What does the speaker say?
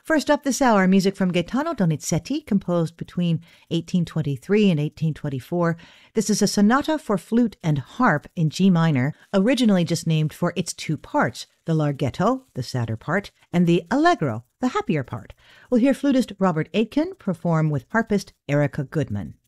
First up this hour, music from Gaetano Donizetti, composed between 1823 and 1824. This is a sonata for flute and harp in G minor, originally just named for its two parts, the larghetto, the sadder part, and the allegro, the happier part. We'll hear flutist Robert Aitken perform with harpist Erica Goodman.